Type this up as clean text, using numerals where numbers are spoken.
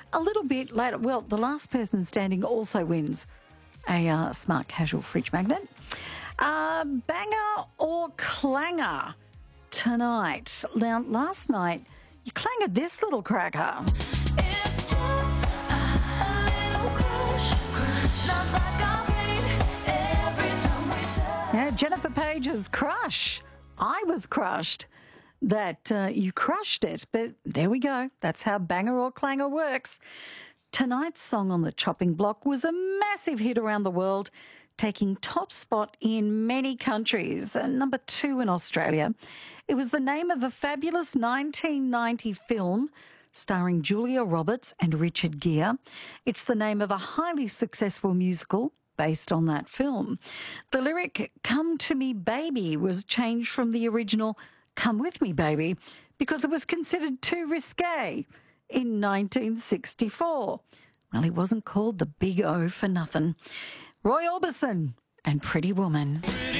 A little bit later, well, the last person standing also wins a smart casual fridge magnet. Banger or clanger tonight? Now, last night, you clangered this little cracker. It's just a little crush, not like our fate every time we touch. Yeah, Jennifer Page's Crush. I was crushed that you crushed it, but there we go. That's how banger or clanger works. Tonight's song on the chopping block was a massive hit around the world, taking top spot in many countries, number 2 in Australia. It was the name of a fabulous 1990 film starring Julia Roberts and Richard Gere. It's the name of a highly successful musical based on that film. The lyric, "Come to me, baby," was changed from the original "Come with me, baby," because it was considered too risque in 1964. Well, he wasn't called the Big O for nothing. Roy Orbison and Pretty Woman.